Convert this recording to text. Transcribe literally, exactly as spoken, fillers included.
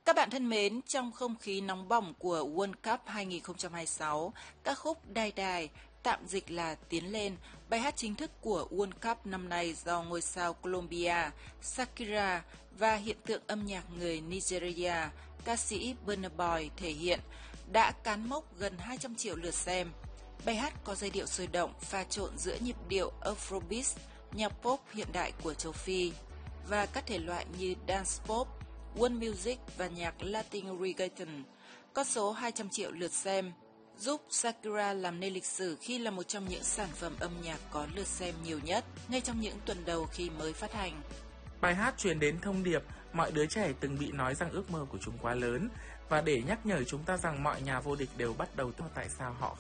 Các bạn thân mến, trong không khí nóng bỏng của World Cup hai không hai sáu, ca khúc Đài Đài, tạm dịch là Tiến Lên, bài hát chính thức của World Cup năm nay do ngôi sao Colombia, Shakira và hiện tượng âm nhạc người Nigeria, ca sĩ Burna Boy thể hiện, đã cán mốc gần hai trăm triệu lượt xem. Bài hát có giai điệu sôi động, pha trộn giữa nhịp điệu Afrobeat, nhạc pop hiện đại của châu Phi, và các thể loại như dance pop, world music và nhạc Latin reggaeton. Con số hai trăm triệu lượt xem giúp Shakira làm nên lịch sử khi là một trong những sản phẩm âm nhạc có lượt xem nhiều nhất ngay trong những tuần đầu khi mới phát hành. Bài hát truyền đến thông điệp mọi đứa trẻ từng bị nói rằng ước mơ của chúng quá lớn, và để nhắc nhở chúng ta rằng mọi nhà vô địch đều bắt đầu từ tại sao họ